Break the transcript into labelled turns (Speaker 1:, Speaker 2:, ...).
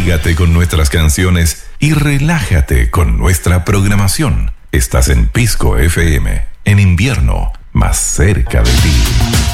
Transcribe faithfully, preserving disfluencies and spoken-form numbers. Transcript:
Speaker 1: Abrígate con nuestras canciones y relájate con nuestra programación. Estás en Pisco F M, en invierno, más cerca de ti.